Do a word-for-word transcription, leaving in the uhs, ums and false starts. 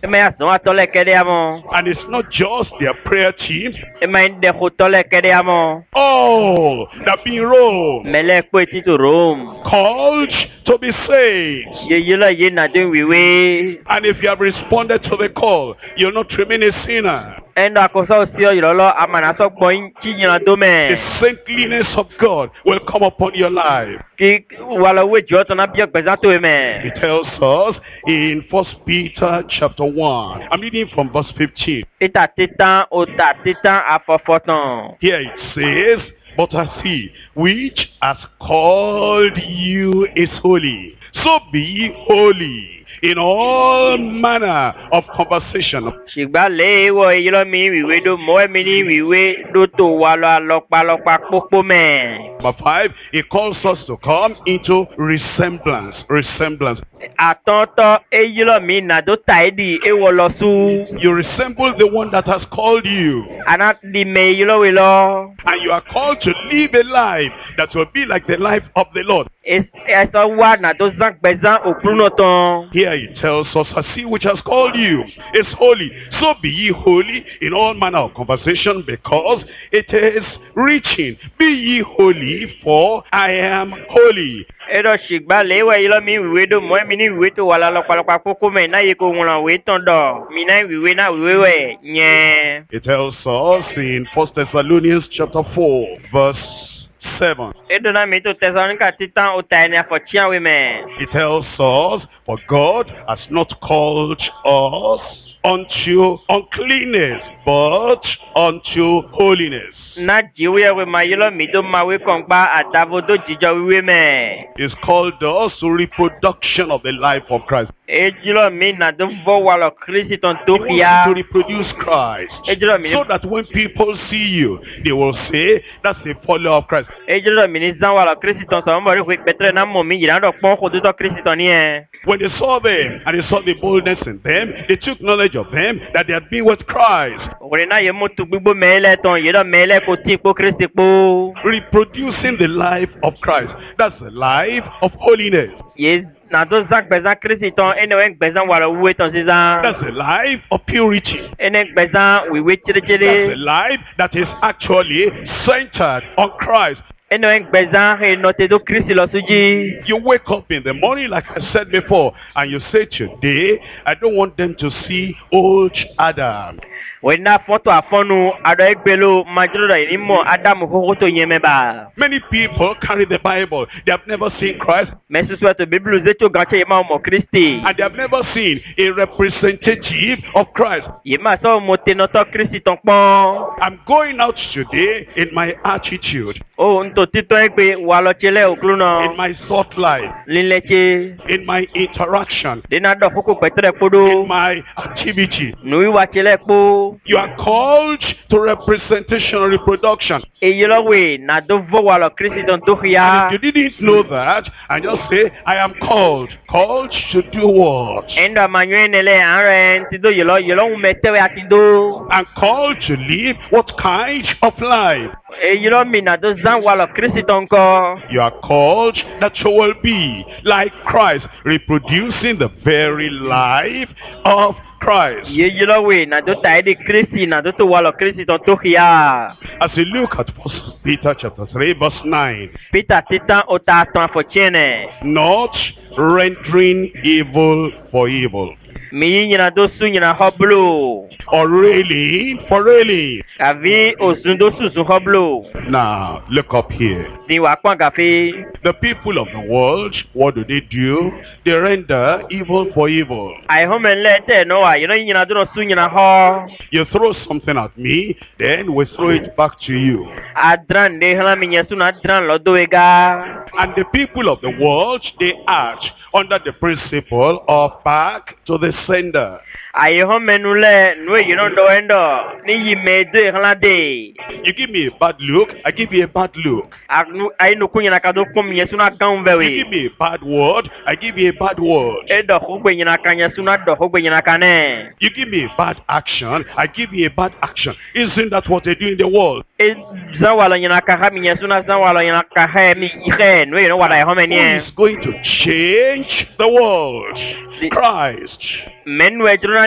me asno tole kediamo. And it's not just their prayer team. Me de tole kediamo. All that be in Rome. Mele kweti to Rome. Called to be saved. Ye yela ye na den wiwe. And if you have responded to the call, you'll not remain a sinner. Endo akosa osio yolo amana so point chinyana dome. The saintliness of God will come upon your life. Ki wala we joto na bia gbezato eme. He tells us in First Peter chapter one. I'm reading from verse fifteen. Ita titan ota titan afofoton. Here it says, but as he which has called you is holy, so be ye holy in all manner of conversation. Shigba le wo yilo mi wiwe do mo mi ni wiwe do to walo alopa alopa popo me. Number five, he calls us to come into resemblance. Resemblance. Atonto e yilo mi na do taidi e wolo su. You resemble the one that has called you. Anat di me yilo wilo. And you are called to live a life that will be like the life of the Lord. Es eso wa na do zank bezan okruno ton. Here he tells us, as he which has called you is holy, so be ye holy in all manner of conversation, because it is written, be ye holy, for I am holy. Edo shigba le wo yilo mi wiwe do mo mi ni wiwe to wala alopa alopa popo me na ye ko won we ton do. Mi na wiwe na wiwe we nye. It tells us in First Thessalonians chapter four, verse seven. It tells us, for God has not called us unto uncleanness, but unto holiness. He's called us to reproduction of the life of Christ. He wants to reproduce Christ, so that when people see you, they will say, that's a follower of Christ. When they saw them, and they saw the boldness in them, they took knowledge of them, that they had been with Christ. Reproducing the life of Christ. That's the life of holiness. Yes. That's the life of purity. That's the life that is actually centered on Christ. You wake up in the morning, like I said before, and you say, today, I don't want them to see old Adam. Many people carry the Bible. They have never seen Christ. And they have never seen a representative of Christ. I'm going out today in my attitude, in my thought life, in my interaction, in my activity. You are called to representation and reproduction. And if you didn't know that, and just say, I am called. Called to do what? And called to live what kind of life? You are called that you will be like Christ, reproducing the very life of Christ. As you look at First Peter chapter three, verse nine. Not rendering evil for evil, or really for really. Now look up here. The people of the world, what do they do? They render evil for evil. You throw something at me, then we throw it back to you. And the people of the world, they act under the principle of back to the sender. You give me a bad look, I give you a bad look. You give me a bad word, I give you a bad word. You give me a bad action, I give you a bad action. Isn't that what they do in the world? Who is going to change the world? Christ.